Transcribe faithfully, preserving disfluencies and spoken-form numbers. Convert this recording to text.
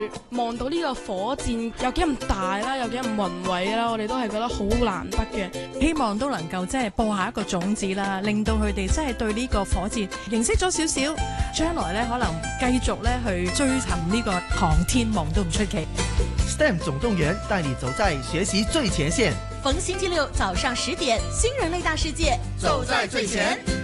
望到呢個火箭有幾咁大啦，有幾咁宏偉啦，我哋都係覺得好難得嘅。 希望都能夠即係播下一個種子啦，令到佢哋真係對呢個火箭認識咗少少，將來咧可能繼續咧去追尋呢個航天夢都唔出奇。 S T E M 總動員帶你走在學習最前線， 逢星期六早上十點，新人類大世界， 走在最前。